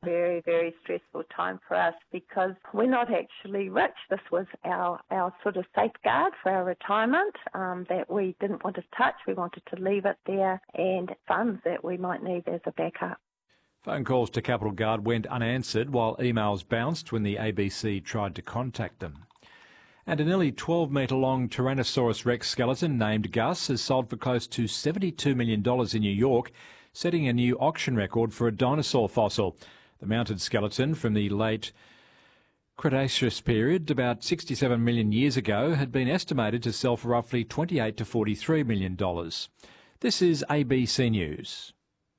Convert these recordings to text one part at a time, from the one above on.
very, very stressful time for us because we're not actually rich. This was our sort of safeguard for our retirement that we didn't want to touch. We wanted to leave it there and funds that we might need as a backup. Phone calls to Capital Guard went unanswered while emails bounced when the ABC tried to contact them. And a nearly 12-metre-long Tyrannosaurus rex skeleton named Gus has sold for close to $72 million in New York, setting a new auction record for a dinosaur fossil. The mounted skeleton from the late Cretaceous period, about 67 million years ago, had been estimated to sell for roughly $28 to $43 million. This is ABC News.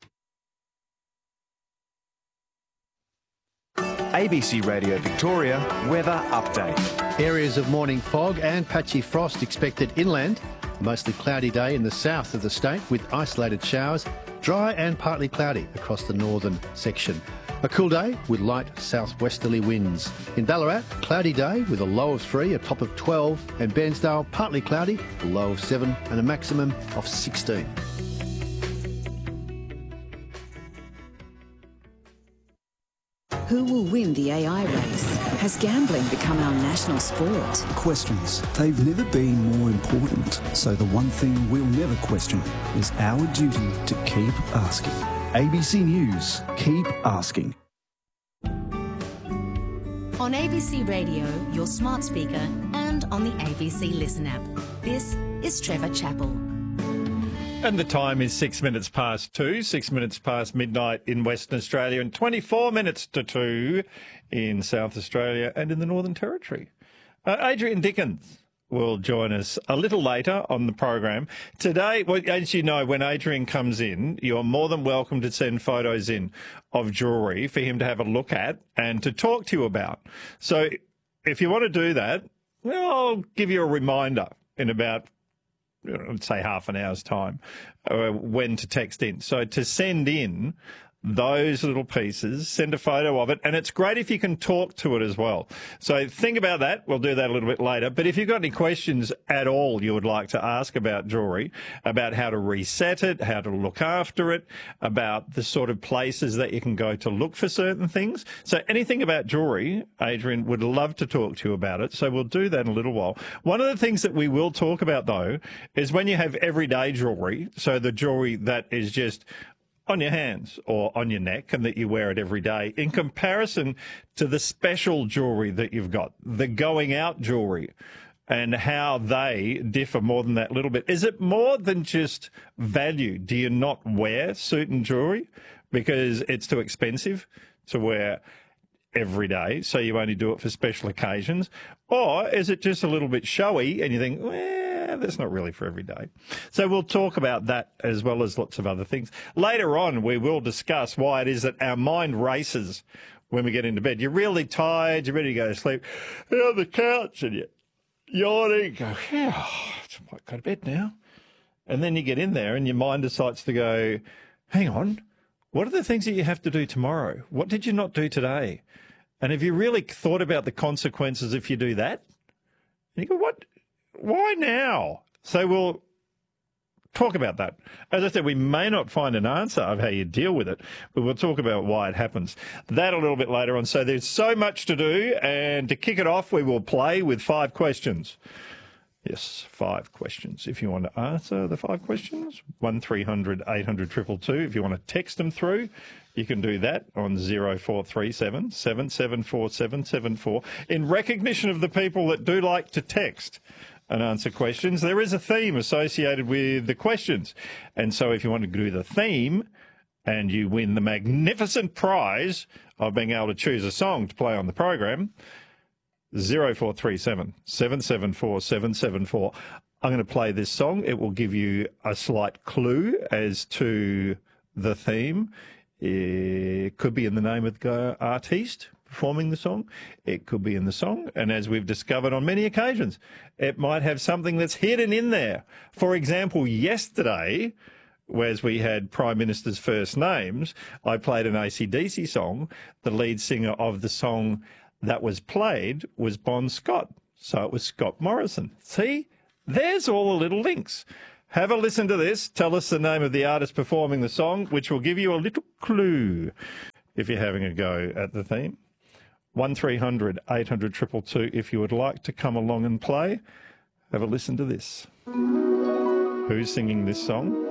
ABC Radio Victoria weather update. Areas of morning fog and patchy frost expected inland. A mostly cloudy day in the south of the state with isolated showers. Dry and partly cloudy across the northern section. A cool day with light southwesterly winds. In Ballarat, cloudy day with a low of 3, a top of 12, and Bairnsdale, partly cloudy, a low of 7 and a maximum of 16. Who will win the AI race? Has gambling become our national sport? Questions. They've never been more important. So the one thing we'll never question is our duty to keep asking. ABC News. Keep asking. On ABC Radio, your smart speaker, and on the ABC Listen app. This is Trevor Chappell. And the time is 6 minutes past 2, 6 minutes past midnight in Western Australia, and 24 minutes to 2 in South Australia and in the Northern Territory. Adrian Dickens will join us a little later on the program. Today, well, as you know, when Adrian comes in, you're more than welcome to send photos in of jewellery for him to have a look at and to talk to you about. So if you want to do that, well, I'll give you a reminder in about, I'd say, half an hour's time when to text in. So to send in those little pieces, send a photo of it, and it's great if you can talk to it as well. So think about that. We'll do that a little bit later. But if you've got any questions at all you would like to ask about jewellery, about how to reset it, how to look after it, about the sort of places that you can go to look for certain things. So anything about jewellery, Adrian would love to talk to you about it. So we'll do that in a little while. One of the things that we will talk about, though, is when you have everyday jewellery, so the jewellery that is just on your hands or on your neck and that you wear it every day, in comparison to the special jewellery that you've got, the going out jewellery, and how they differ more than that little bit. Is it more than just value? Do you not wear certain jewellery because it's too expensive to wear every day, so you only do it for special occasions? Or is it just a little bit showy and you think, well, that's not really for every day? So we'll talk about that as well as lots of other things. Later on, we will discuss why it is that our mind races when we get into bed. You're really tired, you're ready to go to sleep, you're on the couch and you're yawning, go, yeah, I might go to bed now. And then you get in there and your mind decides to go, hang on, what are the things that you have to do tomorrow? What did you not do today? And have you really thought about the consequences if you do that? And you go, what? Why now? So we'll talk about that. As I said, we may not find an answer of how you deal with it, but we'll talk about why it happens. That a little bit later on. So there's so much to do, and to kick it off, we will play with 5 questions. Yes, 5 questions. If you want to answer the 5 questions, 1300 800 222. If you want to text them through, you can do that on 0437 774 774. In recognition of the people that do like to text and answer questions, there is a theme associated with the questions. And so if you want to do the theme and you win the magnificent prize of being able to choose a song to play on the program, 0437 774 774. I'm going to play this song. It will give you a slight clue as to the theme. It could be in the name of the artiste performing the song. It could be in the song. And as we've discovered on many occasions, it might have something that's hidden in there. For example, yesterday, whereas we had Prime Minister's first names, I played an AC/DC song. The lead singer of the song that was played was Bon Scott. So it was Scott Morrison. See, there's all the little links. Have a listen to this. Tell us the name of the artist performing the song, which will give you a little clue. if you're having a go at the theme. 1300 800 222 if you would like to come along and play. Have a listen to this. Who's singing this song?